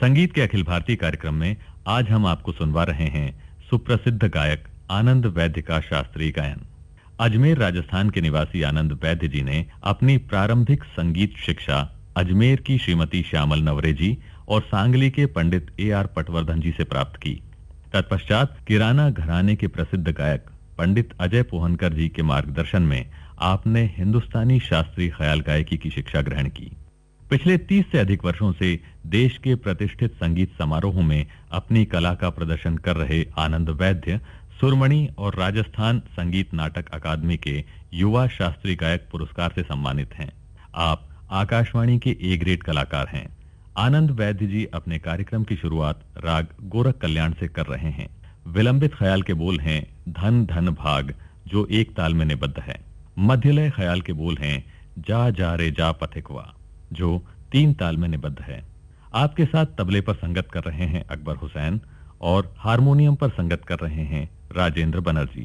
संगीत के अखिल भारतीय कार्यक्रम में आज हम आपको सुनवा रहे हैं सुप्रसिद्ध गायक आनंद वैद्य का शास्त्रीय गायन। अजमेर राजस्थान के निवासी आनंद वैद्य जी ने अपनी प्रारंभिक संगीत शिक्षा अजमेर की श्रीमती श्यामल नवरे जी और सांगली के पंडित A.R. पटवर्धन जी से प्राप्त की। तत्पश्चात किराना घराने के प्रसिद्ध गायक पंडित अजय पोहनकर जी के मार्गदर्शन में आपने हिंदुस्तानी शास्त्रीय ख्याल गायकी की शिक्षा ग्रहण की। पिछले 30 से अधिक वर्षों से देश के प्रतिष्ठित संगीत समारोहों में अपनी कला का प्रदर्शन कर रहे आनंद वैद्य सुरमणि और राजस्थान संगीत नाटक अकादमी के युवा शास्त्रीय गायक पुरस्कार से सम्मानित हैं। आप आकाशवाणी के ए ग्रेड कलाकार हैं। आनंद वैद्य जी अपने कार्यक्रम की शुरुआत राग गोरख कल्याण से कर रहे हैं। विलंबित ख्याल के बोल हैं धन धन भाग, जो एक ताल में निबद्ध है। मध्यलय ख्याल के बोल हैं जा जा रे जा पथिकवा, जो 3 ताल में निबद्ध है। आपके साथ तबले पर संगत कर रहे हैं अकबर हुसैन और हारमोनियम पर संगत कर रहे हैं राजेंद्र बनर्जी।